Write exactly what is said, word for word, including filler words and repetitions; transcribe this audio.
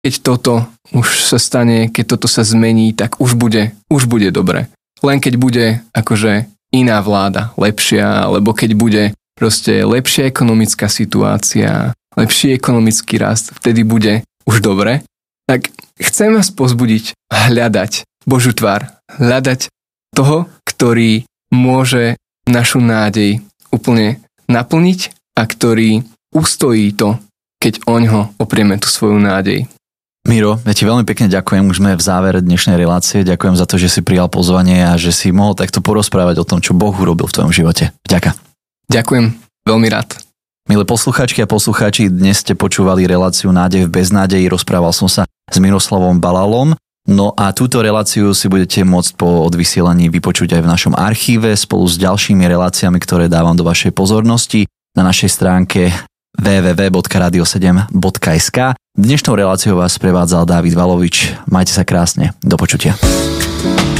keď toto už sa stane, keď toto sa zmení, tak už bude, už bude dobre. Len keď bude akože iná vláda, lepšia, alebo keď bude proste lepšia ekonomická situácia, lepší ekonomický rast, vtedy bude už dobre. Tak chcem vás pozbudiť hľadať Božiu tvár, hľadať toho, ktorý môže našu nádej úplne naplniť a ktorý ustojí to, keď oňho oprieme tú svoju nádej. Miro, ja ti veľmi pekne ďakujem, už sme v závere dnešnej relácie, ďakujem za to, že si prijal pozvanie a že si mohol takto porozprávať o tom, čo Boh urobil v tvojom živote. Ďakujem. Ďakujem, veľmi rád. Milé poslucháčky a poslucháči, dnes ste počúvali reláciu Nádej v beznádeji, rozprával som sa s Miroslavom Balalom. No a túto reláciu si budete môcť po odvysielaní vypočuť aj v našom archíve spolu s ďalšími reláciami, ktoré dávam do vašej pozornosti na našej stránke w w w bodka radio sedem bodka es ka. Dnešnou reláciou vás prevádzal Dávid Valovič. Majte sa krásne. Do počutia.